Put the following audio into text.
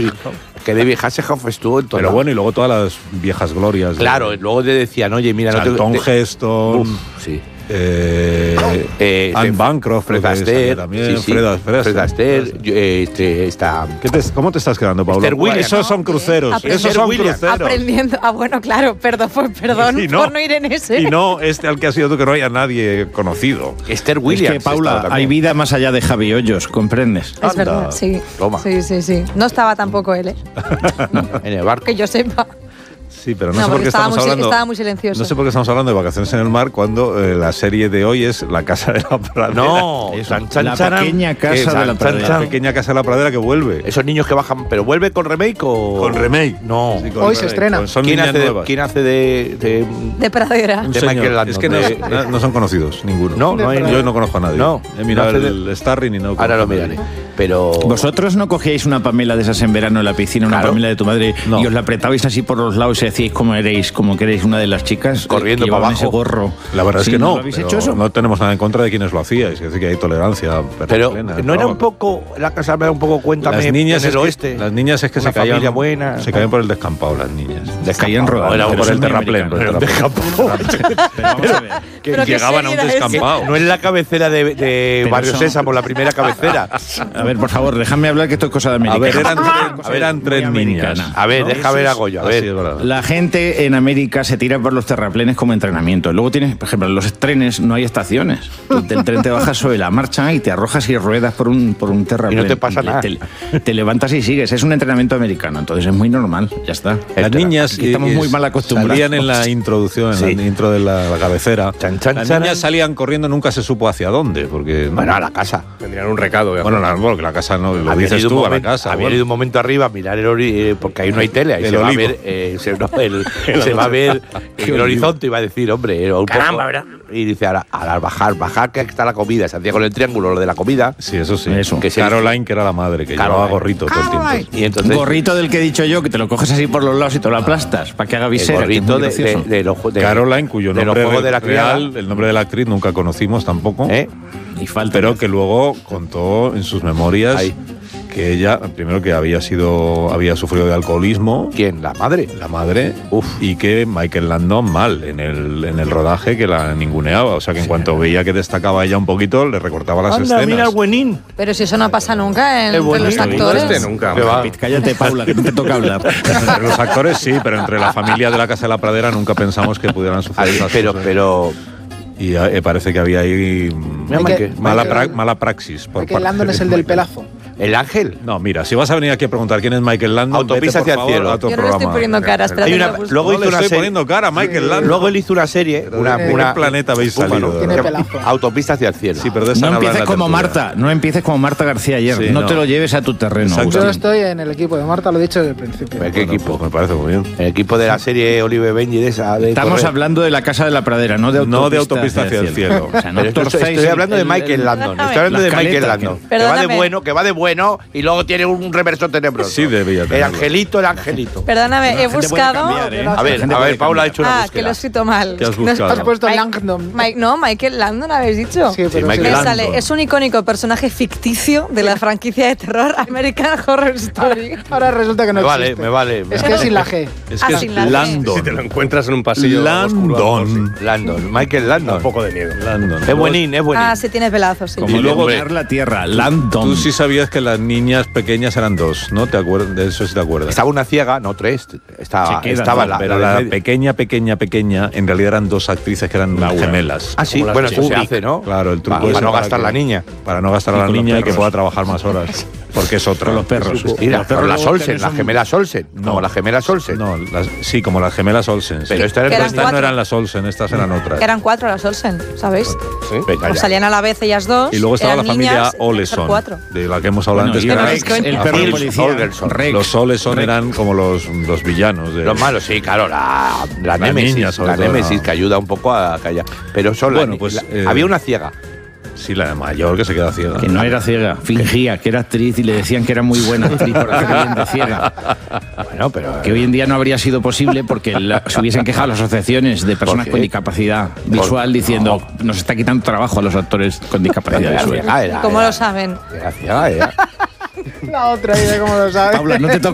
que David Hasselhoff estuvo en todo. Pero bueno, y luego todas las viejas glorias. Claro, luego te decían, oye, mira, Charlton Heston. Sí. Anne Bancroft, Fred Astaire también. Sí. Fred Astaire. ¿Cómo te estás quedando, Pablo? Esos son cruceros. Esos son cruceros. Aprendiendo. Bueno, claro, perdón por no ir en ese. Y no al que ha sido tú, que no haya nadie conocido. Esther Williams. Es que, Paula, hay vida más allá de Javi Hoyos, ¿comprendes? Es verdad, sí. Toma. Sí. No estaba tampoco él, ¿eh? En el barco. Que yo sepa. Sí, pero no sé por qué estamos hablando. Estaba muy silencioso. No sé por qué estamos hablando de Vacaciones en el Mar cuando la serie de hoy es La Casa de la Pradera. No, la pequeña casa de la pradera. La pequeña casa de la pradera que vuelve. Esos niños que bajan, pero vuelve con remake o. Con remake. No. Sí, hoy se estrena. Son niñas nuevas. ¿Quién hace de pradera? Un de señor. Michael Landon? Es que no son conocidos, ninguno. No hay. Yo no conozco a nadie. No. He mirado el starring y no. Ahora lo miraré. Pero. ¿Vosotros no cogíais una Pamela de esas en verano en la piscina, una Pamela de tu madre, y os la apretabais así por los lados y decíais como que erais una de las chicas corriendo para abajo ese gorro? La verdad es que no. ¿No habéis hecho eso? No tenemos nada en contra de quienes lo hacíais. Es decir, que hay tolerancia. Pero plena, no era un poco. La casa me da un poco cuéntame. Las niñas en el oeste. Las niñas es que se caían. Buena. Se caían por el descampado, las niñas. Caían rodando. Por el terraplén. Que llegaban a un descampado. No es la cabecera de Barrio Sésamo, la primera cabecera. A ver, por favor, déjame hablar que esto es cosa de América. A ver, eran tres niñas. A ver, deja ver a Goyo. A ver. La gente en América se tira por los terraplenes como entrenamiento. Luego tienes, por ejemplo, en los trenes no hay estaciones. El tren te bajas sobre la marcha y te arrojas y ruedas por un terraplén. Y no te pasa nada. Te levantas y sigues. Es un entrenamiento americano, entonces es muy normal. Ya está. Las niñas estamos muy mal acostumbrados. Salían en la introducción, en la intro de la cabecera. Las niñas salían corriendo, nunca se supo hacia dónde, porque bueno, a la casa. Tendrían un recado. Bueno, porque la casa no lo dices tú, a la casa. Había ido un momento arriba a mirar porque ahí no hay tele, ahí se va a ver, se va a ver el horizonte, iba a decir, hombre, un caramba, poco, ¿verdad? Y dice, ahora bajar que está la comida, se hacía con el triángulo lo de la comida. Sí, eso sí. Que Caroline, que era la madre, que llevaba gorrito todo el tiempo. Y entonces, gorrito del que he dicho yo, que te lo coges así por los lados y te lo aplastas, para que haga visera. El gorrito de Caroline, cuyo nombre de la real, el nombre de la actriz nunca conocimos tampoco. Y falta. Pero que luego contó en sus memorias que ella, primero que había sufrido de alcoholismo. ¿Quién? ¿La madre? La madre. Y que Michael Landon mal en el rodaje, que la ninguneaba. O sea, que en cuanto veía que destacaba ella un poquito, le recortaba las escenas. Mira el buenín. Pero si eso no pasa nunca entre los actores. Nunca. Cállate, Paula, que no te toca hablar. Entre los actores sí, pero entre la familia de la Casa de la Pradera nunca pensamos que pudieran sufrir esas cosas. Pero y parece que había ahí mala praxis. Michael Landon es el del pelazo. ¿El ángel? No, mira, si vas a venir aquí a preguntar quién es Michael Landon, Autopista hacia el cielo. Yo no le estoy poniendo cara, espérate. Luego hizo una serie. poniendo cara a Michael Landon. Luego él hizo una serie. ¿De qué planeta habéis salido? Tiene pelazo. Autopista hacia el cielo. Sí, pero de no empieces como Marta, no empieces como Marta García ayer. Sí, no te lo lleves a tu terreno. Yo estoy en el equipo de Marta, lo he dicho desde el principio. ¿Qué equipo? Me parece muy bien. El equipo de la serie Olive Benji de esa. Estamos hablando de la Casa de la Pradera, no de Autopista hacia el cielo. O sea, no estoy hablando de Michael Landon. Estoy hablando de Michael Landon. Que va de bueno y luego tiene un reverso tenebroso. Sí, debía tenerlo. El angelito. Perdóname, he buscado. A ver, Paula ha hecho una búsqueda. Que lo he escrito mal. ¿Qué has buscado? Has puesto Langdon. No, Michael Landon habéis dicho. Sí, pero Michael Me Landon. sale, es un icónico personaje ficticio de la franquicia de terror American Horror Story. Ahora resulta que no existe. Me vale. Es que es sin la G. Es que sin es la G. Landon. Si te lo encuentras en un pasillo Landon. Michael Landon. un poco de miedo. Landon. Es buenín. Sí, tienes velazos, sí. Como Y luego dominar la tierra, Landon. Tú sí sabías que las niñas pequeñas eran dos, ¿no? ¿Te acuerdas? De eso sí te acuerdas. Estaba una ciega, no tres. Estaba pero la pequeña, en realidad eran dos actrices que eran gemelas. Ah, sí, bueno, eso se hace, ¿no? Claro, el truco para es no gastar la niña. Para no gastar a la niña y que pueda trabajar más horas. Porque es otra. Con los perros. Pero las Olsen, las gemelas Olsen. No, las gemelas Olsen. No, sí, como las gemelas Olsen. Pero estas no eran las Olsen, estas eran otras. Eran 4 las Olsen, ¿sabéis? Sí, Pues salían a la vez ellas dos. Y luego estaba la familia niñas, Oleson, 4. de la que hemos hablado antes. Y Rex, el perro de policía. Los Oleson eran como los villanos. Los malos, sí, claro, la Némesis. La Némesis, que ayuda un poco a callar. Pero había una ciega. Sí, la mayor que se queda ciega. Que no era ciega, fingía que era actriz y le decían que era muy buena actriz por hacer bien de ciega. Bueno, pero que hoy en día no habría sido posible porque se hubiesen quejado las asociaciones de personas con discapacidad visual diciendo nos está quitando trabajo a los actores con discapacidad visual. ¿Cómo lo saben? Era ciega, La otra idea, ¿cómo lo sabes? Paula, no te toques